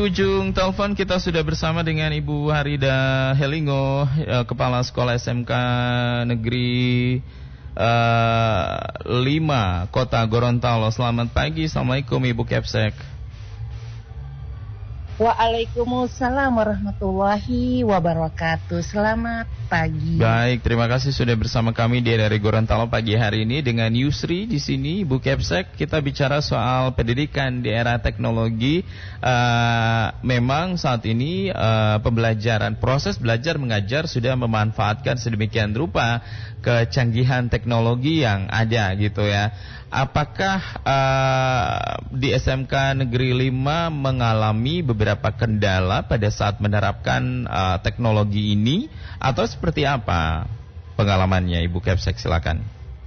ujung telepon kita sudah bersama dengan Ibu Harida Helingo, Kepala Sekolah SMK Negeri 5 Kota Gorontalo. Selamat pagi, Assalamualaikum Ibu Kepsek. Waalaikumsalam warahmatullahi wabarakatuh. Selamat pagi. Baik, terima kasih sudah bersama kami di dari Gorontalo pagi hari ini dengan Yusri di sini, Ibu Kepsek. Kita bicara soal pendidikan di era teknologi. Memang saat ini pembelajaran, proses belajar mengajar sudah memanfaatkan sedemikian rupa kecanggihan teknologi yang ada gitu ya. Apakah di SMK Negeri 5 mengalami beberapa kendala pada saat menerapkan teknologi ini atau seperti apa pengalamannya, Ibu Kepsek, silakan.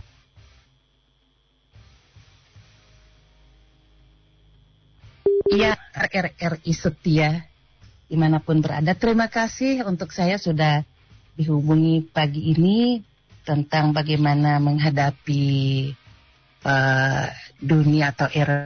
Ya, RRI setia dimanapun berada. Terima kasih untuk saya sudah dihubungi pagi ini tentang bagaimana menghadapi dunia atau era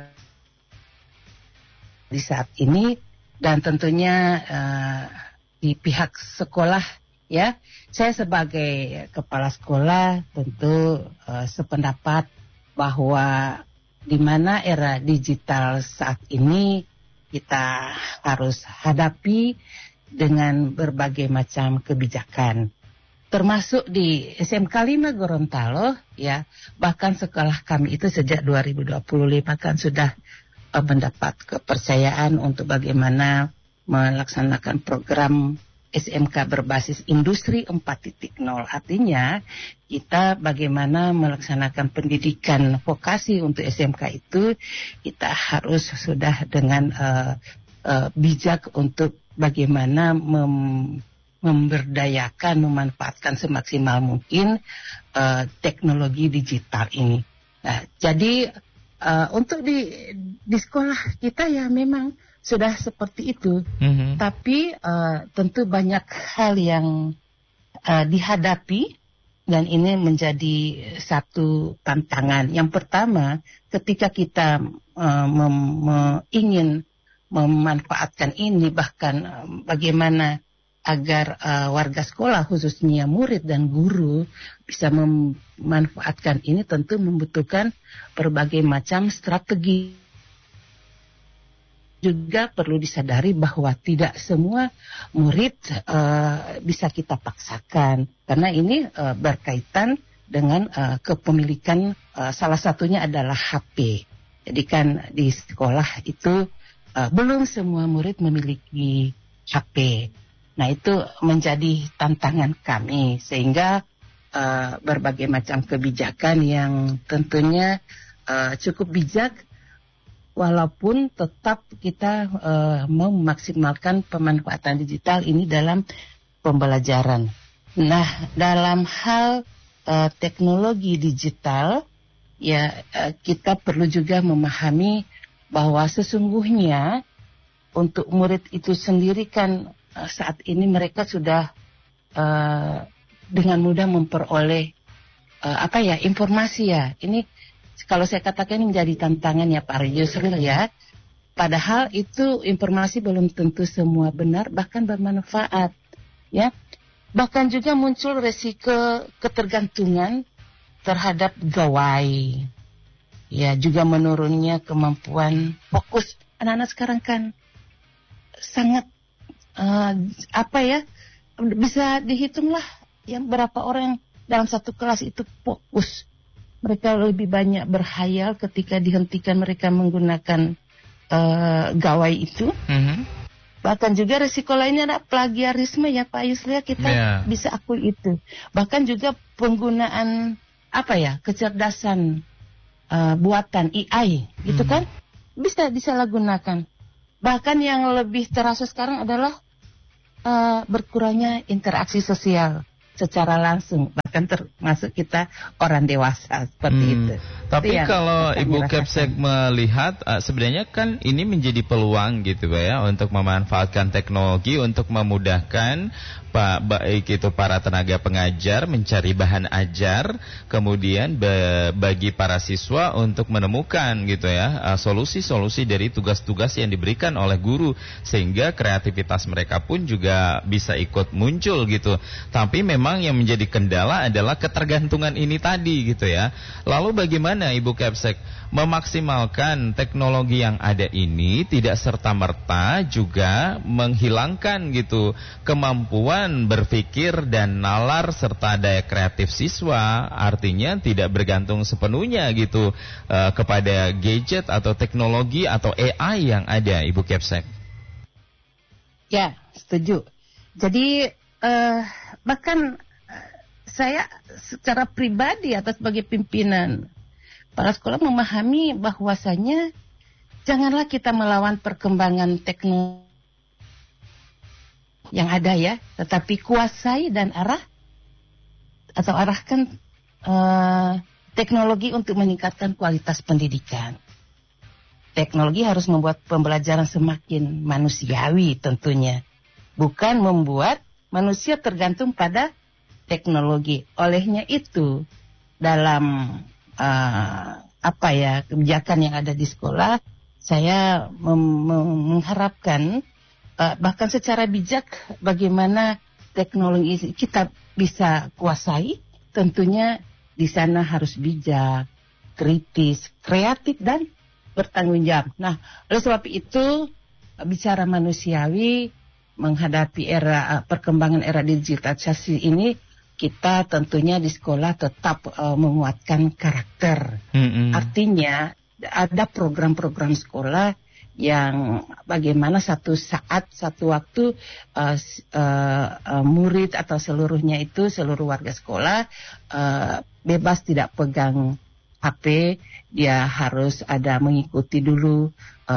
di saat ini, dan tentunya di pihak sekolah ya, saya sebagai kepala sekolah tentu sependapat bahwa di mana era digital saat ini kita harus hadapi dengan berbagai macam kebijakan. Termasuk di SMK 5 Gorontalo ya, bahkan sekolah kami itu sejak 2025 kan sudah mendapat kepercayaan untuk bagaimana melaksanakan program SMK berbasis industri 4.0. Artinya kita bagaimana melaksanakan pendidikan vokasi untuk SMK itu kita harus sudah dengan bijak untuk bagaimana memberdayakan, memanfaatkan semaksimal mungkin teknologi digital ini. Nah, jadi untuk di sekolah kita ya memang sudah seperti itu. Tapi tentu banyak hal yang dihadapi dan ini menjadi satu tantangan. Yang pertama, ketika kita ingin memanfaatkan ini, bahkan bagaimana agar warga sekolah khususnya murid dan guru bisa memanfaatkan ini, tentu membutuhkan berbagai macam strategi. Juga perlu disadari bahwa tidak semua murid bisa kita paksakan, karena ini berkaitan dengan kepemilikan, salah satunya adalah HP. Jadi kan di sekolah itu belum semua murid memiliki HP. Nah, itu menjadi tantangan kami, sehingga berbagai macam kebijakan yang tentunya cukup bijak, walaupun tetap kita mau memaksimalkan pemanfaatan digital ini dalam pembelajaran. Nah, dalam hal teknologi digital, ya kita perlu juga memahami bahwa sesungguhnya untuk murid itu sendiri kan saat ini mereka sudah dengan mudah memperoleh informasi ya. Ini kalau saya katakan ini menjadi tantangan ya Pak Yusril ya. Padahal itu informasi belum tentu semua benar, bahkan bermanfaat ya. Bahkan juga muncul resiko ketergantungan terhadap gawai. Ya, juga menurunnya kemampuan fokus. Anak-anak sekarang kan sangat bisa dihitunglah yang berapa orang dalam satu kelas itu fokus. Mereka lebih banyak berhayal ketika dihentikan mereka menggunakan gawai itu. Bahkan juga risiko lainnya ada plagiarisme ya Pak Yusril, kita bisa akui itu. Bahkan juga penggunaan kecerdasan buatan AI gitu kan bisa disalahgunakan. Bahkan yang lebih terasa sekarang adalah berkurangnya interaksi sosial secara langsung. Bahkan bahkan termasuk kita orang dewasa seperti itu. Tapi itu kalau Ibu Kepsek melihat sebenarnya kan ini menjadi peluang gitu ya untuk memanfaatkan teknologi untuk memudahkan baik itu para tenaga pengajar mencari bahan ajar, kemudian bagi para siswa untuk menemukan gitu ya solusi-solusi dari tugas-tugas yang diberikan oleh guru, sehingga kreativitas mereka pun juga bisa ikut muncul gitu. Tapi memang yang menjadi kendala adalah ketergantungan ini tadi gitu ya. Lalu bagaimana Ibu Kepsek memaksimalkan teknologi yang ada ini tidak serta-merta juga menghilangkan gitu kemampuan berpikir dan nalar serta daya kreatif siswa, artinya tidak bergantung sepenuhnya gitu kepada gadget atau teknologi atau AI yang ada, Ibu Kepsek. Ya, setuju. Jadi bahkan saya secara pribadi atau sebagai pimpinan para sekolah memahami bahwasanya janganlah kita melawan perkembangan teknologi yang ada ya, tetapi kuasai dan arahkan teknologi untuk meningkatkan kualitas pendidikan. Teknologi harus membuat pembelajaran semakin manusiawi tentunya, bukan membuat manusia tergantung pada teknologi. Olehnya itu dalam kebijakan yang ada di sekolah, saya mengharapkan bahkan secara bijak bagaimana teknologi kita bisa kuasai. Tentunya di sana harus bijak, kritis, kreatif dan bertanggung jawab. Nah, oleh sebab itu bicara manusiawi menghadapi perkembangan era digitalisasi ini, kita tentunya di sekolah tetap menguatkan karakter. Artinya ada program-program sekolah yang bagaimana satu saat, satu waktu murid atau seluruhnya itu, seluruh warga sekolah bebas tidak pegang HP, dia harus ada mengikuti dulu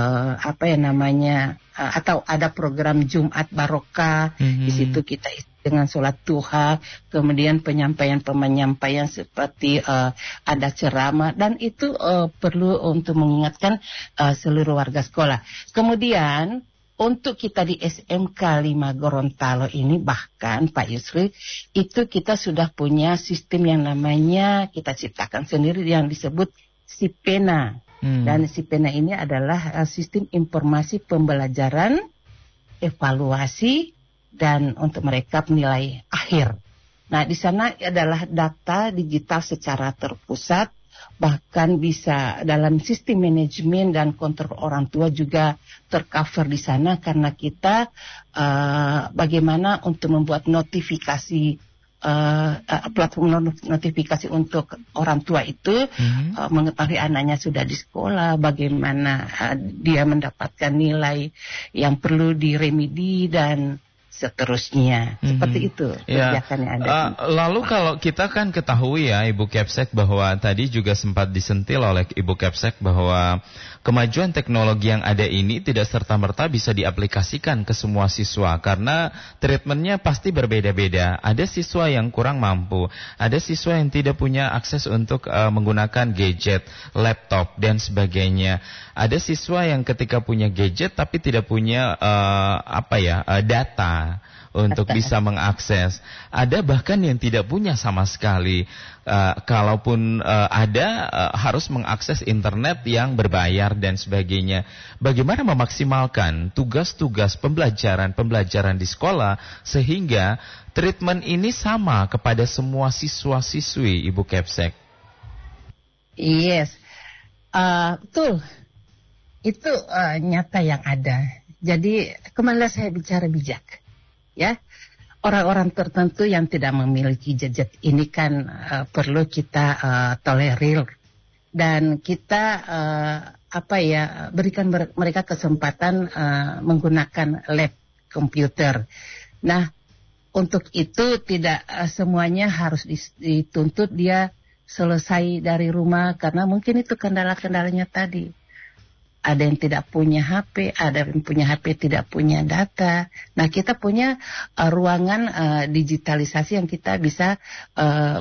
atau ada program Jumat Barokah. Di situ kita dengan sholat duha, kemudian penyampaian seperti ada ceramah, dan itu perlu untuk mengingatkan seluruh warga sekolah. Kemudian untuk kita di SMK 5 Gorontalo ini, bahkan Pak Yusri, itu kita sudah punya sistem yang namanya, kita ciptakan sendiri yang disebut SIPENA. Dan SIPENA ini adalah sistem informasi pembelajaran, evaluasi, dan untuk mereka penilai akhir. Nah, di sana adalah data digital secara terpusat, bahkan bisa dalam sistem manajemen dan kontrol orang tua juga tercover di sana, karena kita bagaimana untuk membuat notifikasi platform notifikasi untuk orang tua itu mengetahui anaknya sudah di sekolah, bagaimana dia mendapatkan nilai yang perlu diremedi dan seterusnya. Seperti itu kebijakan yang ada. Lalu kalau kita kan ketahui ya Ibu Kepsek, bahwa tadi juga sempat disentil oleh Ibu Kepsek bahwa kemajuan teknologi yang ada ini tidak serta-merta bisa diaplikasikan ke semua siswa, karena treatmentnya pasti berbeda-beda. Ada siswa yang kurang mampu, ada siswa yang tidak punya akses untuk menggunakan gadget, laptop, dan sebagainya. Ada siswa yang ketika punya gadget tapi tidak punya data untuk bisa mengakses. Ada bahkan yang tidak punya sama sekali. Kalaupun ada, harus mengakses internet yang berbayar dan sebagainya. Bagaimana memaksimalkan tugas-tugas pembelajaran di sekolah sehingga treatment ini sama kepada semua siswa-siswi, Ibu Kepsek? Yes, betul. Itu nyata yang ada. Jadi kembali saya bicara bijak, ya. Orang-orang tertentu yang tidak memiliki gadget ini kan perlu kita tolerir, dan kita berikan mereka kesempatan menggunakan lab komputer. Nah, untuk itu tidak semuanya harus dituntut dia selesai dari rumah, karena mungkin itu kendala-kendalanya tadi. Ada yang tidak punya HP, ada yang punya HP tidak punya data. Nah, kita punya ruangan digitalisasi yang kita bisa